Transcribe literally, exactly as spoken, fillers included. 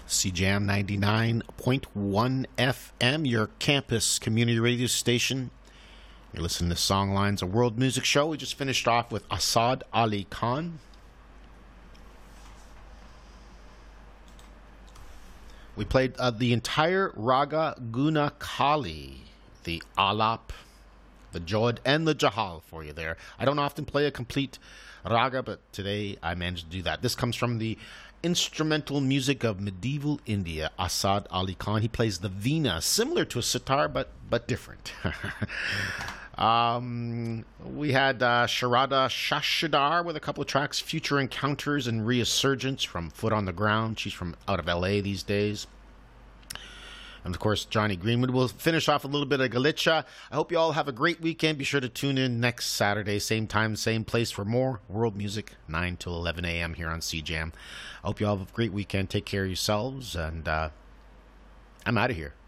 C Jam ninety-nine point one F M, your campus community radio station. You're listening to Songlines, a world music show. We just finished off with Asad Ali Khan. We played uh, the entire Raga Guna Kali, the Alap, the Jod, and the Jahal for you there. I don't often play a complete raga, but today I managed to do that. This comes from the instrumental music of medieval India, Asad Ali Khan. He plays the veena, similar to a sitar, but but different. um, we had uh, Sharada Shashidar with a couple of tracks, Future Encounters and Resurgence from Foot on the Ground. She's from out of L A these days. And, of course, Johnny Greenwood. We'll finish off a little bit of Galicia. I hope you all have a great weekend. Be sure to tune in next Saturday, same time, same place for more world music, nine till eleven a.m. here on C Jam. I hope you all have a great weekend. Take care of yourselves, and uh, I'm out of here.